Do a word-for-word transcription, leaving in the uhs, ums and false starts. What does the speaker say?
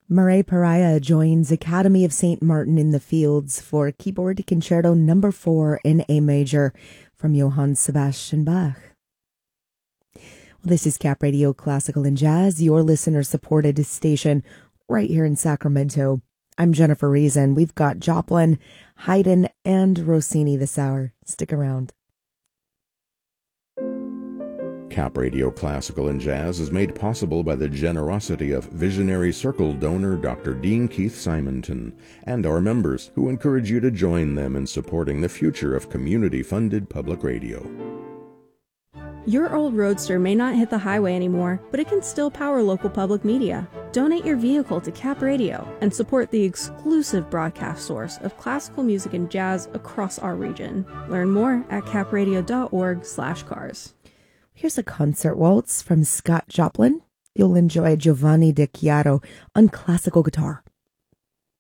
Murray Pariah joins Academy of Saint Martin in the Fields for Keyboard Concerto number four in A major from Johann Sebastian Bach. Well, this is Cap Radio Classical and Jazz, your listener-supported station right here in Sacramento. I'm Jennifer Reason. We've got Joplin, Haydn, and Rossini this hour. Stick around. Cap Radio Classical and Jazz is made possible by the generosity of Visionary Circle donor Doctor Dean Keith Simonton and our members, who encourage you to join them in supporting the future of community-funded public radio. Your old Roadster may not hit the highway anymore, but it can still power local public media. Donate your vehicle to Cap Radio and support the exclusive broadcast source of classical music and jazz across our region. Learn more at capradio.org slash cars. Here's a concert waltz from Scott Joplin. You'll enjoy Giovanni De Chiaro on classical guitar.